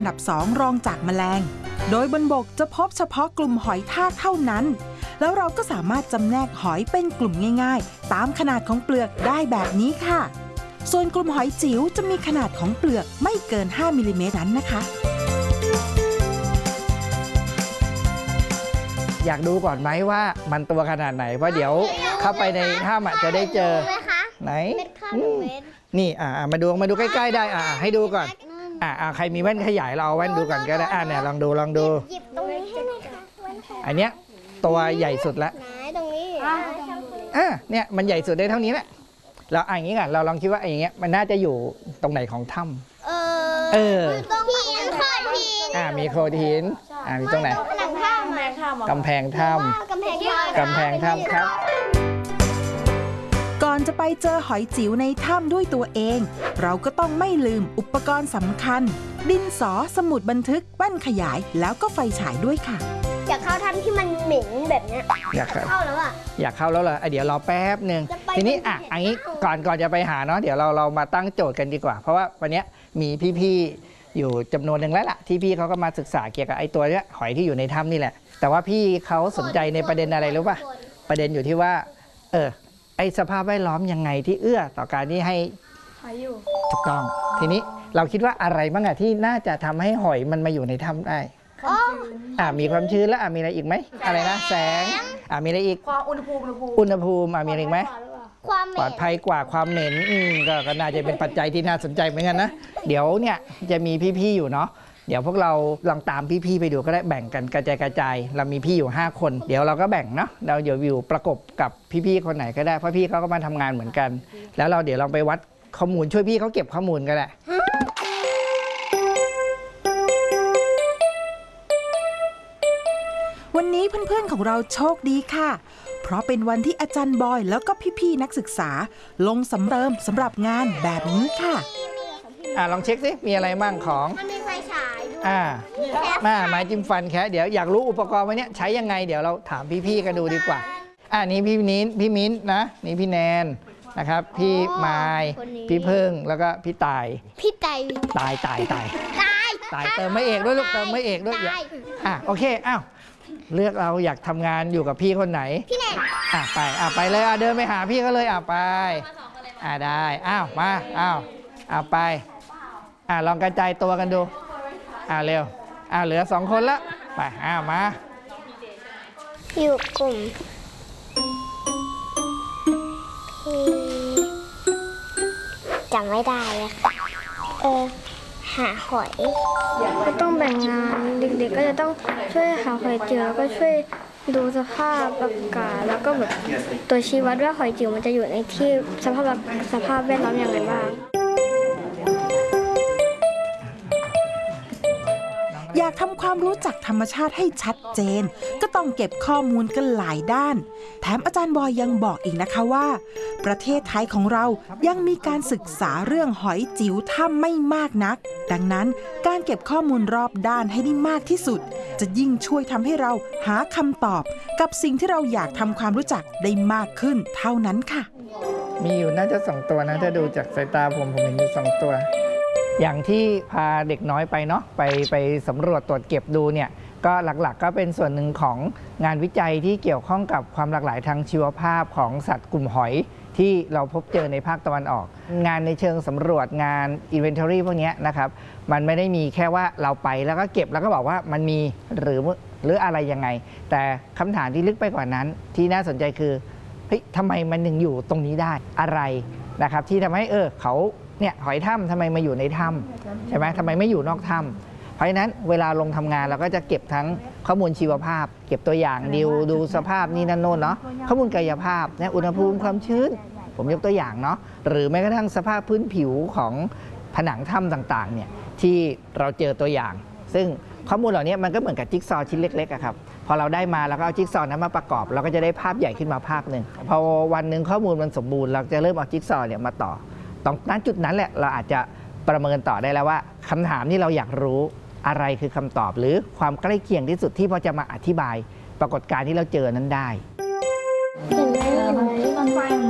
อันดับ2รองจากแมลงโดยบนบกจะพบเฉพาะกลุ่มหอยทากเท่านั้นแล้วเราก็สามารถจำแนกหอยเป็นกลุ่มง่ายๆตามขนาดของเปลือกได้แบบนี้ค่ะส่วนกลุ่มหอยจิ๋วจะมีขนาดของเปลือกไม่เกิน5มิลลิเมตรนั้นนะคะอยากดูก่อนไหมว่ามันตัวขนาดไหนเพราะเดี๋ยวเข้าไปในถ้ำจะได้เจอไหนนี่มาดูใกล้ๆได้ให้ดูก่อนใครมีแว่นขยายเราเอาแว่นดูก่อนก็ได้เนี่ยลองดูหยิบตรงนี้ให้หน่อยค่ะอันเนี้ยตัวใหญ่สุดแล้วตรงนี้เนี่ยมันใหญ่สุดได้เท่านี้แหละเราอย่างนี้ก่อนเราลองคิดว่าอย่างเงี้ยมันน่าจะอยู่ตรงไหนของถ้ำตรงที่โคทีนมีโคทีนมีตรงไหนกำแพงถ้ำครับก่อนจะไปเจอหอยจิ๋วในถ้ำด้วยตัวเองเราก็ต้องไม่ลืมอุปกรณ์สำคัญดินสอสมุดบันทึกแว่นขยายแล้วก็ไฟฉายด้วยค่ะอยากเข้าถ้ำที่มันเหม็นแบบนี้อยากเข้าแล้วเหรอเดี๋ยวรอแป๊บหนึ่งทีนี้อันนี้ก่อนจะไปหาเนาะเดี๋ยวเรามาตั้งโจทย์กันดีกว่าเพราะว่าวันนี้มีพี่ๆอยู่จำนวนหนึ่งแล้วล่ะที่พี่เขาก็มาศึกษาเกี่ยวกับไอ้ตัวเนี้ยหอยที่อยู่ในถ้ำนี่แหละแต่ว่าพี่เขาสนใจในประเด็นอะไรรู้ป่ะประเด็นอยู่ที่ว่าไอ้สภาพแวดล้อมยังไงที่เอื้อต่อการที่ให้หอยอยู่ถูกต้องทีนี้เราคิดว่าอะไรบ้างที่น่าจะทำให้หอยมันมาอยู่ในถ้ำได้มีความชื้นแล้วมีอะไรอีกไหมอะไรนะแสงมีอะไรอีกความอุณหภูมิมีอะไรอีกไหมความปลอดภัยกว่าความเหม็นก็น่าจะเป็นปัจจัยที่น่าสนใจเหมือนกันนะเดี๋ยวเนี่ยจะมีพี่ๆอยู่เนาะเดี๋ยวพวกเราลองตามพี่ๆไปดูก็ได้แบ่งกันกระจายเรามีพี่อยู่5คนเดี๋ยวเราก็แบ่งเนาะเราเดี๋ยวอยู่ประกบกับพี่ๆคนไหนก็ได้เพราะพี่เขาก็มาทำงานเหมือนกันแล้วเราเดี๋ยวลองไปวัดข้อมูลช่วยพี่เขาเก็บข้อมูลก็ได้วันนี้เพื่อนๆของเราโชคดีค่ะเพราะเป็นวันที่อาจารย์บอยแล้วก็พี่ๆนักศึกษาลงสำเริมสำหรับงานแบบนี้ค่ะลองเช็คสิมีอะไรบ้างของมันมีไฟฉายด้วยไม้จิ้มฟันแค่เดี๋ยวอยากรู้อุปกรณ์วันนี้ใช้ยังไงเดี๋ยวเราถามพี่ๆกันดูดีกว่านี่พี่มิ้นนะนี่พี่แนนนะครับพี่ไม้พี่พึ่งแล้วก็พี่ตายตายเติมไม่เอกด้วยลูกเติมไม่เอกด้วยโอเคเลือกเราอยากทำงานอยู่กับพี่คนไหนพี่แนนไปเลยเดินไปหาพี่เขาเลยไปได้มาไปลองกระจายตัวกันดูเร็วเหลือ2คนละไปมาอยู่กลุ่มจำไม่ได้เลยหาหอยก็ต้องแบ่งงานเด็กๆก็จะต้องช่วยหาหอยจิ๋วแล้วก็ช่วยดูสภาพอากาศแล้วก็แบบตัวชี้วัดว่าหอยจิ๋วมันจะอยู่ในที่สภาพแวดล้อมอย่างไรบ้างอยากทำความรู้จักธรรมชาติให้ชัดเจนก็ต้องเก็บข้อมูลกันหลายด้านแถมอาจารย์บอยยังบอกอีกนะคะว่าประเทศไทยของเรายังมีการศึกษาเรื่องหอยจิ๋วถ้ำไม่มากนักดังนั้นการเก็บข้อมูลรอบด้านให้ได้มากที่สุดจะยิ่งช่วยทำให้เราหาคำตอบกับสิ่งที่เราอยากทำความรู้จักได้มากขึ้นเท่านั้นค่ะมีอยู่น่าจะ2ตัวนะถ้าดูจากสายตาผมเห็นอยู่2ตัวอย่างที่พาเด็กน้อยไปเนาะไปสำรวจตรวจเก็บดูเนี่ยก็หลักๆก็เป็นส่วนหนึ่งของงานวิจัยที่เกี่ยวข้องกับความหลากหลายทางชีวภาพของสัตว์กลุ่มหอยที่เราพบเจอในภาคตะวันออกงานในเชิงสำรวจงาน inventory พวกนี้นะครับมันไม่ได้มีแค่ว่าเราไปแล้วก็เก็บแล้วก็บอกว่ามันมีหรืออะไรยังไงแต่คำถามที่ลึกไปกว่านั้นที่น่าสนใจคือเฮ้ยทำไมมันถึงอยู่ตรงนี้ได้อะไรนะครับที่ทำให้เขาเนี่ยหอยถ้ำทำไมมาอยู่ในถ้ำใช่ไหมทำไมไม่อยู่นอกถ้ำเพราะฉะนั้นเวลาลงทำงานเราก็จะเก็บทั้งข้อมูลชีวภาพเก็บตัวอย่างดูสภาพนี่นั่นโน่นเนาะข้อมูลกายภาพอุณหภูมิความชื้นผมยกตัวอย่างเนาะหรือแม้กระทั่งสภาพพื้นผิวของผนังถ้ำต่างๆเนี่ยที่เราเจอตัวอย่างซึ่งข้อมูลเหล่านี้มันก็เหมือนกับจิ๊กซอว์ชิ้นเล็กๆครับพอเราได้มาแล้วก็เอาจิ๊กซอว์นั้นมาประกอบเราก็จะได้ภาพใหญ่ขึ้นมาภาพหนึ่งพอวันหนึ่งข้อมูลมันสมบูรณ์เราจะเริ่มเอาจิ๊กซอว์เนี่ยมาต่อตรงนั้นจุดนั้นแหละเราอาจจะประเมินต่อได้แล้วว่าคำถามที่เราอยากรู้อะไรคือคำตอบหรือความใกล้เคียงที่สุดที่พอจะมาอธิบายปรากฏการณ์ที่เราเจอนั้นได้